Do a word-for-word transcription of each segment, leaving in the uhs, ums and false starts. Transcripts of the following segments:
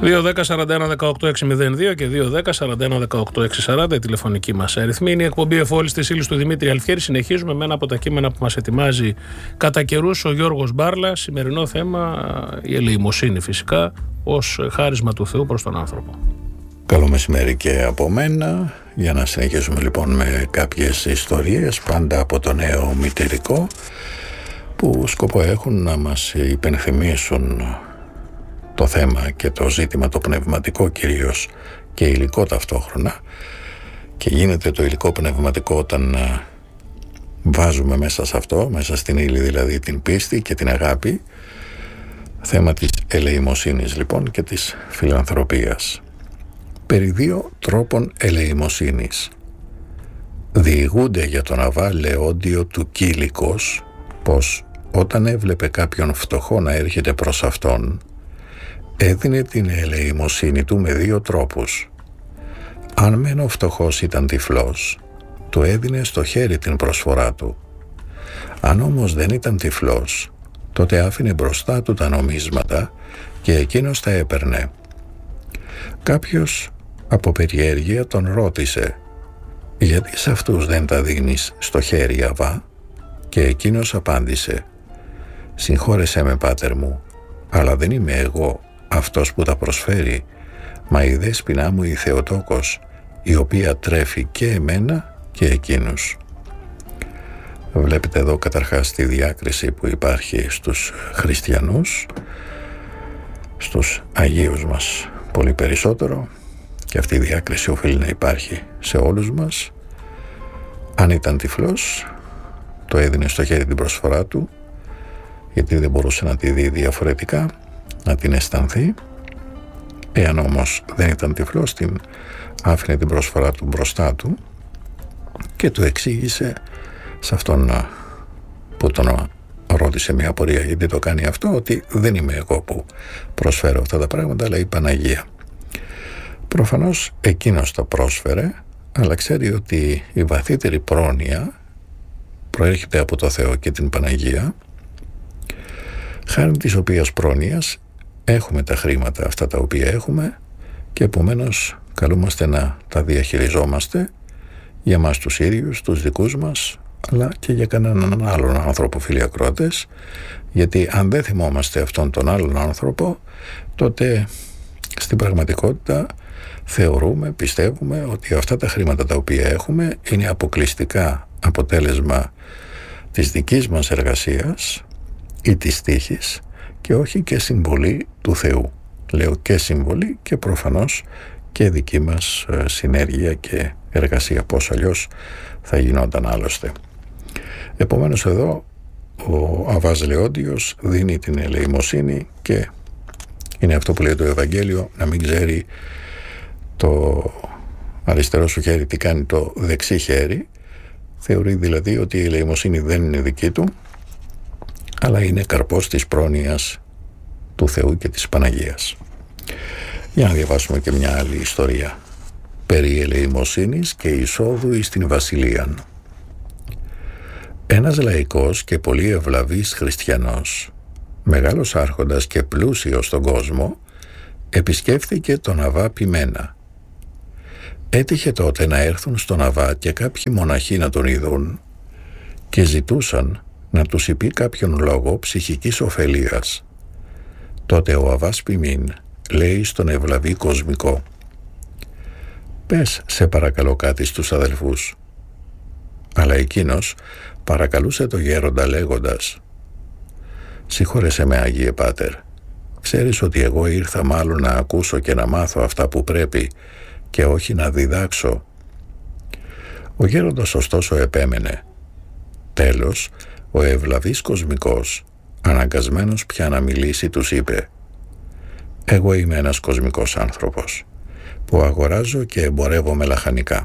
δύο δέκα σαράντα ένα δεκαοκτώ εξακόσια δύο και δύο δέκα σαράντα ένα δεκαοκτώ εξακόσια σαράντα η τηλεφωνική μας αριθμή. Είναι η εκπομπή Εφόλης της ύλης του Δημήτρη Αλφιέρη. Συνεχίζουμε με ένα από τα κείμενα που μας ετοιμάζει κατά καιρούς ο Γιώργος Μπάρλα. Σημερινό θέμα η ελεημοσύνη φυσικά ως χάρισμα του Θεού προς τον άνθρωπο. Καλό μεσημέρι και από μένα. Για να συνεχίσουμε λοιπόν με κάποιες ιστορίες, πάντα από το νέο μητερικό, που σκοπό έχουν να μας υπενθυμίσουν το θέμα και το ζήτημα το πνευματικό κυρίως και υλικό ταυτόχρονα. Και γίνεται το υλικό πνευματικό όταν βάζουμε μέσα σε αυτό, μέσα στην ύλη δηλαδή, την πίστη και την αγάπη. Θέμα της ελεημοσύνης λοιπόν και της φιλανθρωπίας. Περί δύο τρόπων ελεημοσύνης. Διηγούνται για τον Αβά Λεόντιο του Κύλικος πως όταν έβλεπε κάποιον φτωχό να έρχεται προς αυτόν, έδινε την ελεημοσύνη του με δύο τρόπους. Αν μεν ο φτωχός ήταν τυφλός, του έδινε στο χέρι την προσφορά του. Αν όμως δεν ήταν τυφλός, τότε άφηνε μπροστά του τα νομίσματα και εκείνος τα έπαιρνε. Κάποιος από περιέργεια τον ρώτησε «Γιατί σε αυτούς δεν τα δίνεις στο χέρι, Αβά?» Και εκείνος απάντησε «Συγχώρεσέ με, πάτερ μου, αλλά δεν είμαι εγώ αυτός που τα προσφέρει, μα η δέσποινά μου η Θεοτόκος, η οποία τρέφει και εμένα και εκείνους». Βλέπετε εδώ καταρχάς τη διάκριση που υπάρχει στους χριστιανούς, στους Αγίους μας πολύ περισσότερο, και αυτή η διάκριση οφείλει να υπάρχει σε όλους μας. Αν ήταν τυφλός, το έδινε στο χέρι την προσφορά του, γιατί δεν μπορούσε να τη δει διαφορετικά, να την αισθανθεί. Εάν όμως δεν ήταν τυφλός, την άφηνε την προσφορά του μπροστά του και του εξήγησε σε αυτόν που τον ρώτησε μια απορία γιατί το κάνει αυτό, ότι δεν είμαι εγώ που προσφέρω αυτά τα πράγματα, αλλά η Παναγία. Προφανώς εκείνος τα πρόσφερε, αλλά ξέρει ότι η βαθύτερη πρόνοια προέρχεται από το Θεό και την Παναγία, χάρη της οποίας πρόνοιας έχουμε τα χρήματα αυτά τα οποία έχουμε, και επομένως καλούμαστε να τα διαχειριζόμαστε για μας τους ίδιους, τους δικούς μας, αλλά και για κανέναν άλλον άνθρωπο, φίλοι ακροατές, γιατί αν δεν θυμόμαστε αυτόν τον άλλον άνθρωπο, τότε στην πραγματικότητα θεωρούμε, πιστεύουμε ότι αυτά τα χρήματα τα οποία έχουμε είναι αποκλειστικά αποτέλεσμα της δικής μας εργασίας ή της τύχης και όχι και συμβολή του Θεού. Λέω και συμβολή και προφανώς και δική μας συνέργεια και εργασία, πώς αλλιώς θα γινόταν άλλωστε. Επομένως εδώ ο Αβάς Λεόντιος δίνει την ελεημοσύνη και είναι αυτό που λέει το Ευαγγέλιο, να μην ξέρει το αριστερό σου χέρι τι κάνει το δεξί χέρι. Θεωρεί δηλαδή ότι η ελεημοσύνη δεν είναι δική του, αλλά είναι καρπός της πρόνοιας του Θεού και της Παναγίας. Για να διαβάσουμε και μια άλλη ιστορία περί ελεημοσύνης και εισόδου εις την βασιλείαν. Ένας λαϊκός και πολύ ευλαβής χριστιανός, μεγάλος άρχοντας και πλούσιος στον κόσμο, επισκέφθηκε τον Αβά Ποιμένα. Έτυχε τότε να έρθουν στον Αβά και κάποιοι μοναχοί να τον ειδούν και ζητούσαν να τους είπε κάποιον λόγο ψυχικής ωφελίας. Τότε ο Αβάς Ποιμήν λέει στον ευλαβή κοσμικό «Πες σε παρακαλώ κάτι στους αδελφούς». Αλλά εκείνος παρακαλούσε το γέροντα λέγοντας «Συγχώρεσέ με, Άγιε Πάτερ, ξέρεις ότι εγώ ήρθα μάλλον να ακούσω και να μάθω αυτά που πρέπει και όχι να διδάξω». Ο γέροντας ωστόσο επέμενε. Τέλος, ο ευλαβής κοσμικός, αναγκασμένος πια να μιλήσει, τους είπε «Εγώ είμαι ένας κοσμικός άνθρωπος που αγοράζω και εμπορεύομαι λαχανικά.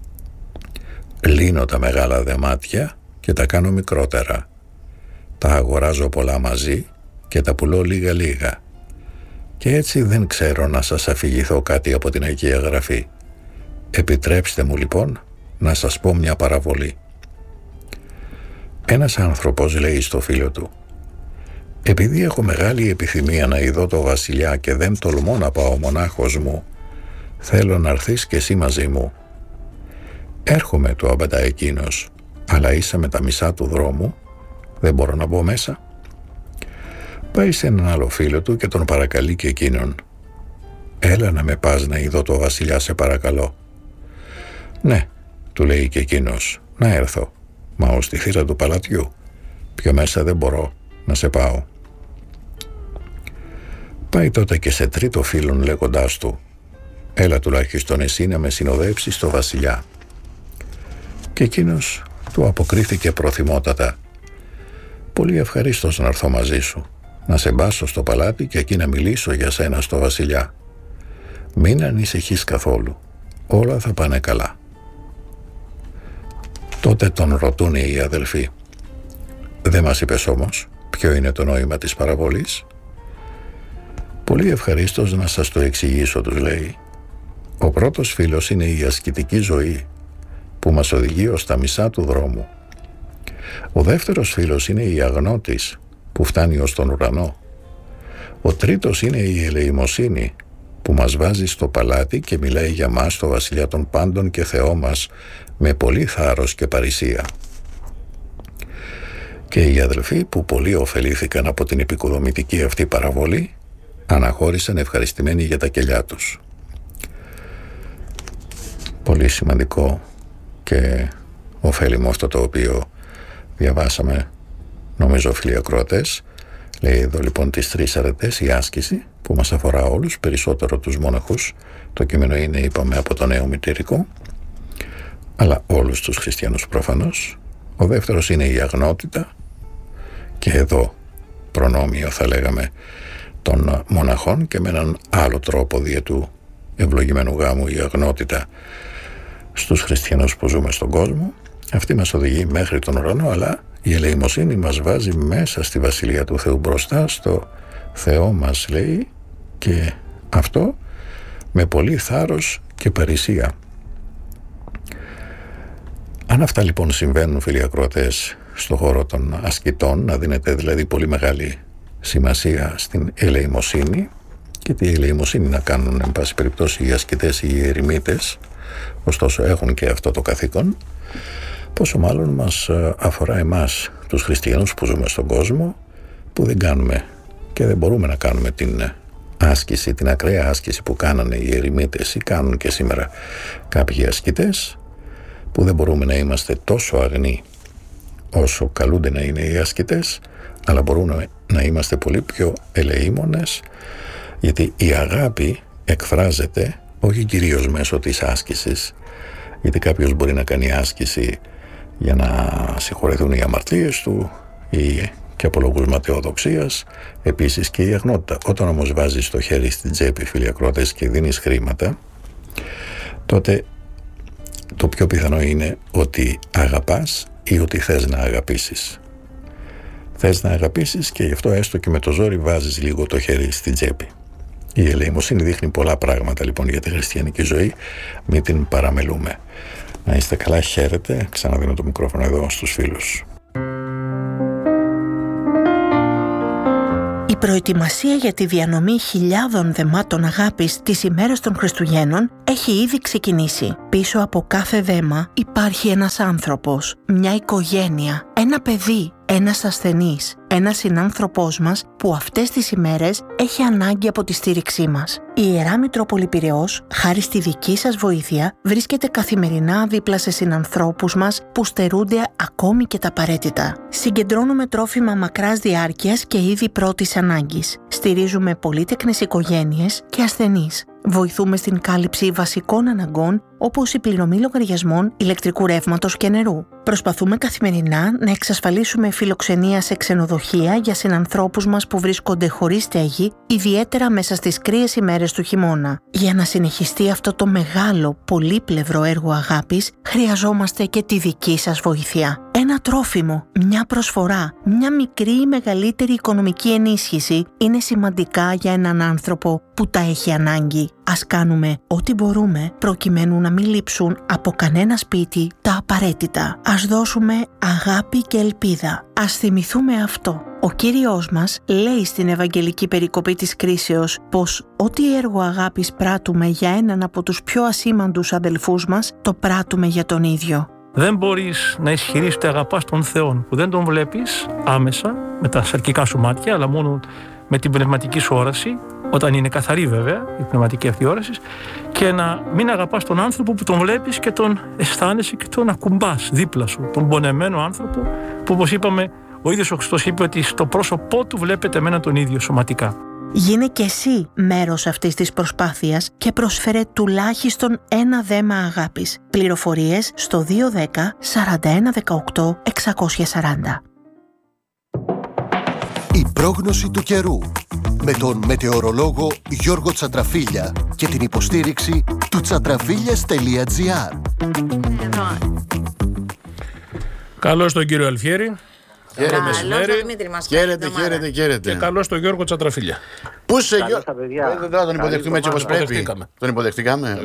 Λύνω τα μεγάλα δεμάτια και τα κάνω μικρότερα. Τα αγοράζω πολλά μαζί και τα πουλώ λίγα λίγα. Και έτσι δεν ξέρω να σας αφηγηθώ κάτι από την Αγία Γραφή. Επιτρέψτε μου λοιπόν να σας πω μια παραβολή. Ένας άνθρωπος λέει στο φίλο του Επειδή έχω μεγάλη επιθυμία να ειδώ το βασιλιά και δεν τολμώ να πάω μονάχος μου, θέλω να έρθεις και εσύ μαζί μου. Έρχομαι, του απαντά εκείνος, αλλά είσαι με τα μισά του δρόμου, δεν μπορώ να μπω μέσα. Πάει σε έναν άλλο φίλο του και τον παρακαλεί και εκείνον. Έλα να με πας να ειδώ το βασιλιά, σε παρακαλώ. Ναι, του λέει και εκείνος, να έρθω, μα ως τη θύρα του παλατιού, πιο μέσα δεν μπορώ να σε πάω. Πάει τότε και σε τρίτο φίλον λέγοντάς του, έλα τουλάχιστον εσύ να με συνοδέψεις στο βασιλιά. Και εκείνος του αποκρίθηκε προθυμότατα, πολύ ευχαρίστως να έρθω μαζί σου, να σε μπάσω στο παλάτι και εκεί να μιλήσω για σένα στο βασιλιά. Μην ανησυχείς καθόλου, όλα θα πάνε καλά. Τότε τον ρωτούν οι αδελφοί, δεν μας είπες όμως ποιο είναι το νόημα της παραβολής? Πολύ ευχαρίστως να σας το εξηγήσω, τους λέει. Ο πρώτος φίλος είναι η ασκητική ζωή που μας οδηγεί ως τα μισά του δρόμου. Ο δεύτερος φίλος είναι η αγνότης που φτάνει ως τον ουρανό. Ο τρίτος είναι η ελεημοσύνη που μας βάζει στο παλάτι και μιλάει για μας το βασιλιά των πάντων και Θεό μας με πολύ θάρρος και παρησία. Και οι αδελφοί που πολύ ωφελήθηκαν από την επικοδομητική αυτή παραβολή αναχώρησαν ευχαριστημένοι για τα κελιά τους. Πολύ σημαντικό και ωφέλιμο αυτό το οποίο διαβάσαμε, νομίζω, φίλοι ακροατές. Λέει εδώ λοιπόν τις τρεις αρετές, η άσκηση που μας αφορά όλους, περισσότερο τους μόναχους. Το κείμενο είναι, είπαμε, από το Νέο Μητηρικό, αλλά όλους τους χριστιανούς προφανώς. Ο δεύτερος είναι η αγνότητα, και εδώ προνόμιο θα λέγαμε των μοναχών, και με έναν άλλο τρόπο δια του ευλογημένου γάμου η αγνότητα στους χριστιανούς που ζούμε στον κόσμο. Αυτή μας οδηγεί μέχρι τον ουρανό, αλλά η ελεημοσύνη μας βάζει μέσα στη Βασιλεία του Θεού, μπροστά στο Θεό μας, λέει, και αυτό με πολύ θάρρος και παρησία. Αν αυτά λοιπόν συμβαίνουν, φίλοι ακροατές, στον χώρο των ασκητών, να δίνεται δηλαδή πολύ μεγάλη σημασία στην ελεημοσύνη, και τη ελεημοσύνη να κάνουν εν πάση περιπτώσει οι ασκητές ή οι ερημίτες, ωστόσο έχουν και αυτό το καθήκον, πόσο μάλλον μας αφορά εμάς τους χριστιανούς που ζούμε στον κόσμο, που δεν κάνουμε και δεν μπορούμε να κάνουμε την άσκηση, την ακραία άσκηση που κάνανε οι ερημίτες ή κάνουν και σήμερα κάποιοι ασκητές, που δεν μπορούμε να είμαστε τόσο αγνοί όσο καλούνται να είναι οι ασκητές, αλλά μπορούμε να είμαστε πολύ πιο ελεήμονες, γιατί η αγάπη εκφράζεται όχι κυρίως μέσω της άσκησης, γιατί κάποιος μπορεί να κάνει άσκηση για να συγχωρεθούν οι αμαρτίες του ή και από λόγους ματαιοδοξίας, επίσης και η αγνότητα. Όταν όμως βάζεις το χέρι στην τσέπη, φίλοι ακροατές, και δίνεις χρήματα, τότε το πιο πιθανό είναι ότι αγαπάς ή ότι θες να αγαπήσεις. Θες να αγαπήσεις και γι' αυτό έστω και με το ζόρι βάζεις λίγο το χέρι στην τσέπη. Η ελεημοσύνη δείχνει πολλά πράγματα λοιπόν για τη χριστιανική ζωή, μην την παραμελούμε. Να είστε καλά, χαίρετε, ξαναδίνω το μικρόφωνο εδώ στους φίλους. Η προετοιμασία για τη διανομή χιλιάδων δεμάτων αγάπης τις ημέρες των Χριστουγέννων έχει ήδη ξεκινήσει. Πίσω από κάθε δέμα υπάρχει ένας άνθρωπος, μια οικογένεια, ένα παιδί, ένας ασθενής, ένας συνάνθρωπός μας που αυτές τις ημέρες έχει ανάγκη από τη στήριξή μας. Η Ιερά Μητρόπολη Πειραιώς, χάρη στη δική σας βοήθεια, βρίσκεται καθημερινά δίπλα σε συνανθρώπους μας που στερούνται ακόμη και τα απαραίτητα. Συγκεντρώνουμε τρόφιμα μακράς διάρκειας και είδη πρώτης ανάγκης. Στηρίζουμε πολύτεκνες οικογένειες και ασθενείς. Βοηθούμε στην κάλυψη βασικών αναγκών όπως η πληρωμή λογαριασμών ηλεκτρικού ρεύματος και νερού. Προσπαθούμε καθημερινά να εξασφαλίσουμε φιλοξενία σε ξενοδοχεία για συνανθρώπους μας που βρίσκονται χωρίς στέγη, ιδιαίτερα μέσα στις κρύες ημέρες του χειμώνα. Για να συνεχιστεί αυτό το μεγάλο, πολύπλευρο έργο αγάπης, χρειαζόμαστε και τη δική σας βοήθεια. Ένα τρόφιμο, μια προσφορά, μια μικρή ή μεγαλύτερη οικονομική ενίσχυση είναι σημαντικά για έναν άνθρωπο που τα έχει ανάγκη. Ας κάνουμε ό,τι μπορούμε προκειμένου να μην λείψουν από κανένα σπίτι τα απαραίτητα. Ας δώσουμε αγάπη και ελπίδα. Ας θυμηθούμε αυτό. Ο Κύριος μας λέει στην Ευαγγελική περικοπή της κρίσεως πως ό,τι έργο αγάπης πράττουμε για έναν από τους πιο ασήμαντους αδελφούς μας, το πράττουμε για τον ίδιο. Δεν μπορείς να ισχυρείς ότι αγαπάς τον Θεό που δεν τον βλέπεις άμεσα με τα σαρκικά σου μάτια, αλλά μόνο με την πνευματική σου όραση, όταν είναι καθαρή βέβαια η πνευματική αυτή όραση, και να μην αγαπάς τον άνθρωπο που τον βλέπεις και τον αισθάνεσαι και τον ακουμπάς δίπλα σου, τον πονεμένο άνθρωπο που, όπως είπαμε, ο ίδιος ο Χριστός είπε ότι στο πρόσωπό του βλέπετε εμένα τον ίδιο σωματικά. Γίνε και εσύ μέρος αυτής της προσπάθειας και προσφέρε τουλάχιστον ένα δέμα αγάπης. Πληροφορίες στο δύο ένα μηδέν σαράντα ένα δεκαοκτώ εξακόσια σαράντα. Η πρόγνωση του καιρού με τον μετεωρολόγο Γιώργο Τσαντραφίλια και την υποστήριξη του τσαντραφίλιας τελεία τζι άρ. Καλώς τον κύριο Αλφιέρη. Καλώς τον Δημήτρη μας. Χαίρετε, χαίρετε, χαίρετε. Και καλώς τον Γιώργο Τσαντραφίλια. Πού είσαι, Γιώργο? Δεν θα τον υποδεχτούμε έτσι όπως πρέπει. Τον υποδεχτήκαμε.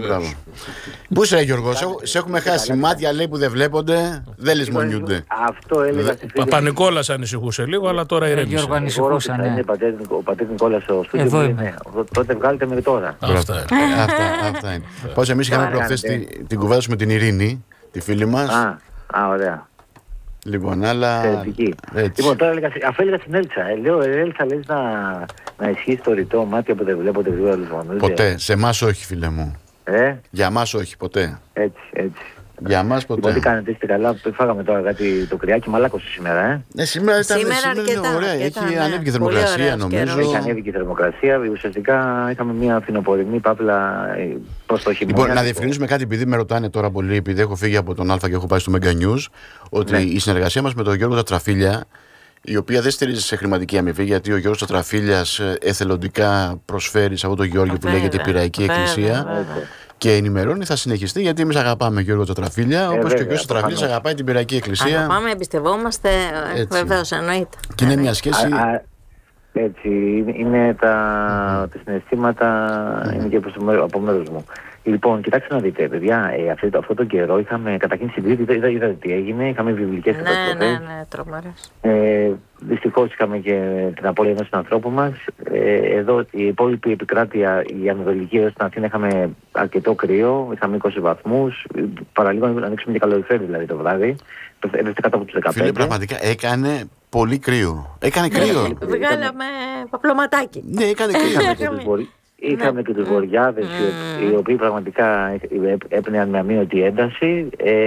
Πού είσαι, Γιώργο? Σε έχουμε χάσει. Μάτια λέει που δεν βλέπονται, δεν λησμονιούνται. Αυτό έλεγα. Παπα-Νικόλας ανησυχούσε λίγο, αλλά τώρα ηρέμησε. Γιώργο ανησυχούσα, ναι. Ο πατέρ Νικόλας στο στούντιο. Τότε βγάλετε με τώρα. Αυτά είναι. Πώς εμείς είχαμε προχθές την κουβέντα σου με την Ειρήνη, τη φίλη μας. Α, ωραία. Λοιπόν, αλλά. Λοιπόν, τώρα έλεγα, αφού έλεγα στην Έλτσα, ε, λέω, Έλτσα, λες να, να ισχύει το ρητό μάτια που δεν βλέπονται γρήγορα λησμονούνται. Ποτέ. Σε εμάς όχι, φίλε μου. Ε? Για εμάς όχι, ποτέ. Έτσι, έτσι. Για εμάς ποτέ. Λοιπόν, τι κάνετε, είστε καλά? Φάγαμε τώρα κάτι το κρυάκι, μαλάκωσε σήμερα, ε. Ναι, σήμερα ήταν σήμερα σήμερα αρκετά, ωραία. αρκετά, Έχει ναι. ανέβει και η θερμοκρασία, νομίζω. Έχει ανέβει και η θερμοκρασία. Ουσιαστικά είχαμε μια φθινοπορεινή παύλα προς το χειμώνα. Λοιπόν, να διευκρινίσουμε κάτι, επειδή με ρωτάνε τώρα πολύ, επειδή έχω φύγει από τον Α και έχω πάει στο Mega News, ότι ναι. η συνεργασία μας με τον Γιώργο Τσαντραφίλια, η οποία δεν στηρίζεται σε χρηματική αμοιβή, γιατί ο Γιώργος Τσαντραφίλιας εθελοντικά προσφέρει σε αυτό το Γιώργο που λέγεται Πειραϊκή Εκκλησία. Βέβαια. Και ενημερώνει, θα συνεχιστεί, γιατί εμείς αγαπάμε Γιώργο Τσαντραφίλια, όπως και ο Γιώργος Τσαντραφίλιας αγαπάει την Πειραϊκή Εκκλησία. Αγαπάμε, εμπιστευόμαστε, βεβαίως, εννοείται. Και είναι μια σχέση. Α, α, έτσι, είναι τα, mm. τα συναισθήματα, mm. είναι και από μέρους μου. Λοιπόν, κοιτάξτε να δείτε, παιδιά, ε, αυτό, αυτό το καιρό είχαμε καταρχήν στην Κρήτη, είδατε είδα, είδα τι έγινε, είχαμε βιβλικές καταστροφές. Ναι, ναι, ναι, τρομερές. Ε, δυστυχώς είχαμε και την απώλεια ενός ανθρώπου μας. Ε, εδώ η υπόλοιπη επικράτεια, η Ανατολική, εδώ στην Αθήνα είχαμε αρκετό κρύο, είχαμε είκοσι βαθμούς, παραλίγο να ανοίξουμε και καλοριφέρ δηλαδή το βράδυ, έπεφτε κάτω από τους δεκαπέντε. Φίλε, πραγματικά έκανε πολύ κρύο. Έκανε κρύο. Βγάλαμε παπλωματάκι. Ναι, έκανε κρύο. Είχαμε και τους βοριάδες, οι οποίοι πραγματικά έπαιρναν με αμύωτη ένταση.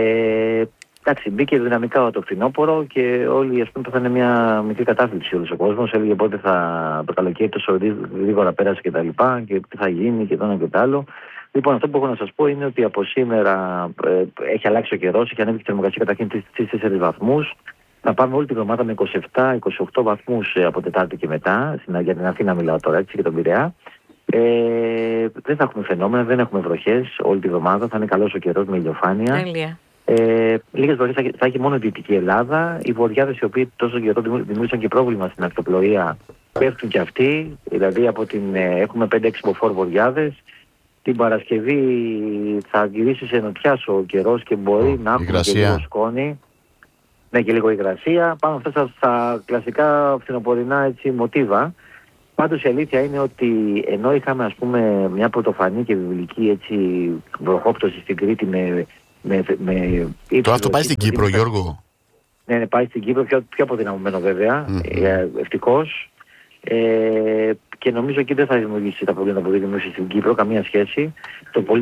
Ε, εντάξει, μπήκε δυναμικά το φθινόπωρο και όλοι, ας πούμε, πάθανε μια μικρή κατάθλιψη όλος ο κόσμος. Έλεγε πότε θα, το καλοκαίρι τόσο γρήγορα πέρασε και τα λοιπά και τι θα γίνει και το ένα και το άλλο. Λοιπόν, αυτό που έχω να σας πω είναι ότι από σήμερα ε, έχει αλλάξει ο καιρός, έχει ανέβει η θερμοκρασία καταρχήν στις τέσσερις βαθμούς. Θα πάμε όλη την εβδομάδα με είκοσι επτά είκοσι οκτώ βαθμούς από Τετάρτη και μετά, για την Αθήνα μιλάω τώρα, έτσι, και τον Πειραιά. Ε, δεν θα έχουμε φαινόμενα, δεν έχουμε βροχές όλη τη βδομάδα, θα είναι καλός ο καιρός με ηλιοφάνεια. Τέλεια. Ε, λίγες βροχές θα, θα έχει μόνο η Δυτική Ελλάδα. Οι βοριάδες, οι οποίοι τόσο καιρό δημιούργησαν και πρόβλημα στην ακτοπλοεία, πέφτουν και αυτοί. Δηλαδή από την, ε, έχουμε πέντε έξι μποφόρ βοριάδες. Την Παρασκευή θα γυρίσει σε νοτιάς ο καιρός και μπορεί oh, να έχουμε και λίγο σκόνη. Ναι, και λίγο υγρασία. Πάνω αυτά στα, στα κλασικά φθινοπορεινά έτσι μοτίβα. Πάντως η αλήθεια είναι ότι ενώ είχαμε, ας πούμε, μια πρωτοφανή και βιβλική έτσι βροχόπτωση στην Κρήτη με... με, με το αυτό πάει στην Κύπρο, Γιώργο. Ναι, ναι, πάει στην Κύπρο, πιο, πιο αποδυναμωμένο βέβαια, mm-hmm. ε, ευτυχώς. Ε, και νομίζω εκεί δεν θα δημιουργήσει τα προβλήματα που δεν δημιουργήσει στην Κύπρο, καμία σχέση. Το πολύ